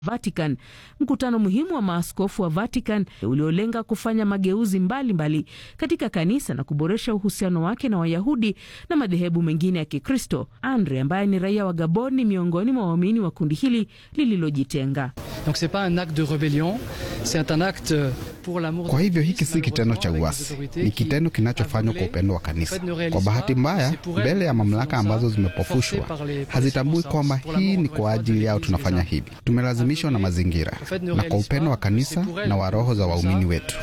Vatican, mkutano muhimu wa maaskofu wa Vatican uliolenga kufanya mageuzi mbalimbali katika kanisa na kuboresha uhusiano wake na Wayahudi na madhehebu mengine ya Kikristo. Andre, ambaye ni raia wa Gabon, ni miongoni mwa waumini wa kundi hili lililojitenga. Kwa hivyo hiki si kitendo cha uasi, ni kitendo kinachofanywa kwa upendo wa kanisa. Kwa bahati mbaya, mbele ya mamlaka ambazo zimepofushwa, hazitambui kwamba hii ni kwa ajili yao tunafanya hivi. Tumelazimishwa na mazingira na kwa upendo wa kanisa na wa roho za waumini wetu.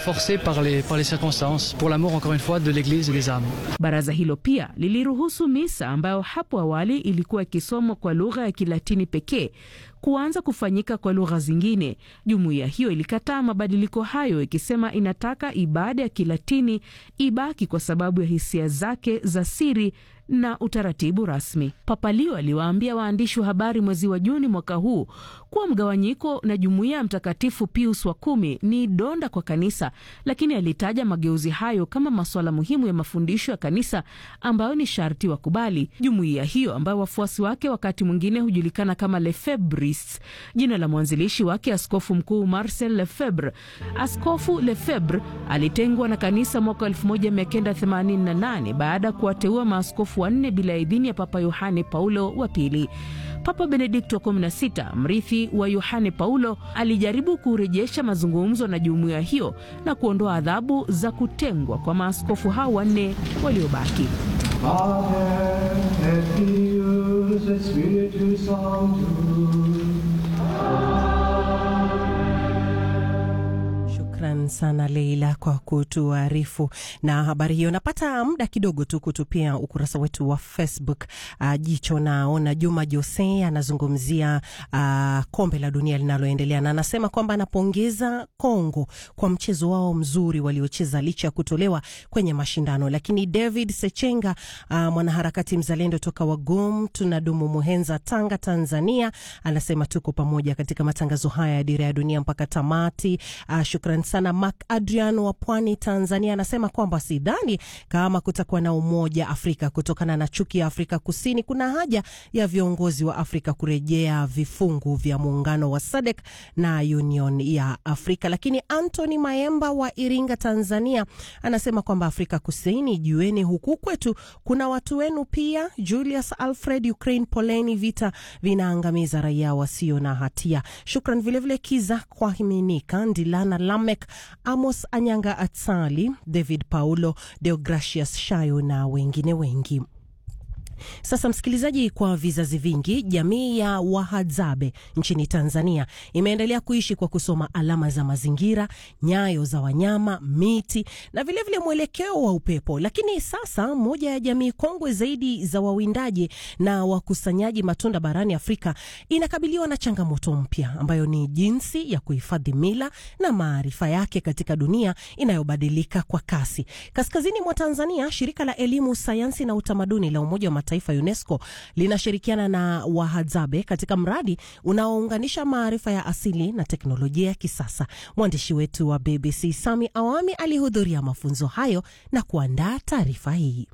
Baraza hilo pia liliruhusu misa ambayo hapo awali ilikuwa ikisomwa kwa lugha ya Kilatini pekee kuanza kufanyika kwa lugha zingine. Jumuiya hiyo ilikataa mabadiliko hayo, ikisema inataka ibada ya Kilatini ibaki kwa sababu ya hisia zake za siri na utaratibu rasmi. Papa Leo aliwaambia waandishi wa habari mwezi wa Juni mwaka huu kuwa mgawanyiko na jumuiya ya Mtakatifu Pius wa 10 ni donda kwa kanisa, lakini alitaja mageuzi hayo kama masuala muhimu ya mafundisho ya kanisa ambayo ni sharti wakubali. Jumuiya hiyo ambayo wafuasi wake wakati mwingine hujulikana kama Lefebvrists, jina la mwanzilishi wake Askofu Mkuu Marcel Lefebvre. Askofu Lefebvre alitengwa na kanisa mwaka 1988 baada ya kuwateua maaskofu 4 bila idhini ya Papa Yohane Paulo wa pili. Papa Benedikto wa 16, mrithi wa Yohane Paulo, alijaribu kurejesha mazungumzo na jumuiya hiyo na kuondoa adhabu za kutengwa kwa maaskofu hao 4 waliobaki. Shukran sana Leila kwa kutuarifu na habari hiyo. Napata muda kidogo tu kutupia ukurasa wetu wa Facebook jicho. Naona Juma Jose anazungumzia kombe la dunia linaloendelea, na anasema kwamba anapongeza Kongo kwa mchezo wao mzuri waliocheza licha ya kutolewa kwenye mashindano. Lakini David Sechenga, mwanaharakati mzalendo toka Wagum tunadumu Muhenza, Tanga, Tanzania, anasema tuko pamoja katika matangazo haya ya Dira ya Dunia mpaka tamati. Shukran sana. Mark Adrian wa Pwani, Tanzania, anasema kwamba sidhani kama kutakuwa na umoja Afrika kutokana na chuki ya Afrika Kusini. Kuna haja ya viongozi wa Afrika kurejea vifungu vya muungano wa SADC na Union ya Afrika. Lakini Anthony Maemba wa Iringa, Tanzania, anasema kwamba Afrika Kusini, jueni huku kwetu kuna watu wenu pia. Julius Alfred, Ukraine, poleni, vita vinaangamiza raia wasio na hatia. Shukran vile vile Kiza kwa Himinika, Ndilana Lamek, Amos Anyanga Atsali, David Paulo, Deogracius Shayo na wengine wengi. Sasa msikilizaji, kwa vizazi vingi jamii ya Wahadzabe nchini Tanzania imeendelea kuishi kwa kusoma alama za mazingira, nyayo za wanyama, miti na vile vile mwelekeo wa upepo. Lakini sasa moja ya jamii kongwe zaidi za wawindaji na wakusanyaji matunda barani Afrika inakabiliwa na changamoto mpya ambayo ni jinsi ya kuhifadhi mila na maarifa yake katika dunia inayobadilika kwa kasi. Kaskazini mwa Tanzania, shirika la elimu, sayansi na utamaduni la Umoja wa Mataifa UNESCO linashirikiana na Wahadzabe katika mradi unaounganisha maarifa ya asili na teknolojia ya kisasa. Mwandishi wetu wa BBC Sami Awami alihudhuria mafunzo hayo na kuandaa taarifa hii.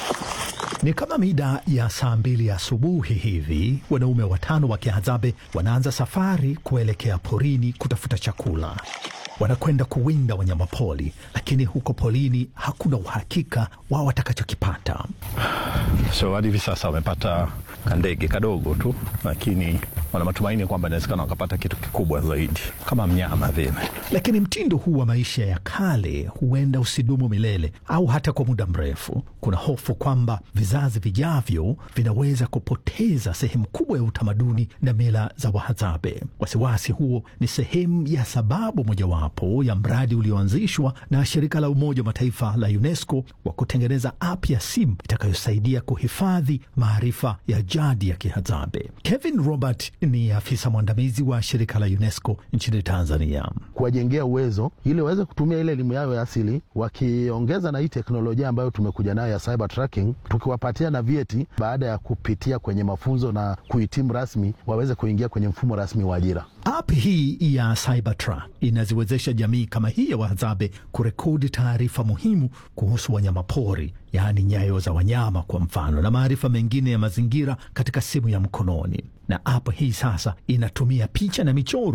Ni kama mida ya saa 2 asubuhi hivi, wanaume 5 wa Kihadzabe wanaanza safari kuelekea porini kutafuta chakula. Wanakwenda kuwinda wanyamapori, lakini huko porini hakuna uhakika wa watakachokipata. So hadi hivi sasa wamepata kandege kadogo tu, lakini wana matumaini kwamba inawezekana wakapata kitu kikubwa zaidi kama mnyama vile. Lakini mtindo huu wa maisha ya kale huenda usidumu milele au hata kwa muda mrefu. Kuna hofu kwamba vizazi vijavyo vinaweza kupoteza sehemu kubwa ya utamaduni na mila za Wahadzabe. Wasiwasi huo ni sehemu ya sababu mojawapo ya mradi ulioanzishwa na shirika la Umoja wa Mataifa la UNESCO wa kutengeneza app ya simu itakayosaidia kuhifadhi maarifa ya jadi ya Kihadzabe. Kevin Robert ni afisa mwandamizi wa shirika la UNESCO nchini Tanzania. Kuwajengea uwezo ili waweze kutumia ile elimu yao ya asili, wakiongeza na hii teknolojia ambayo tumekuja nayo ya cyber tracking, tukiwapatia na vyeti baada ya kupitia kwenye mafunzo na kuhitimu rasmi, waweze kuingia kwenye mfumo rasmi wa ajira. App hii ya Cybertrack inaziwezesha jamii kama hii ya Wahadzabe kurekodi taarifa muhimu kuhusu wanyamapori, yaani nyayo za wanyama kwa mfano, na maarifa mengine ya mazingira katika simu ya mkononi. Na app hii sasa inatumia picha na michoro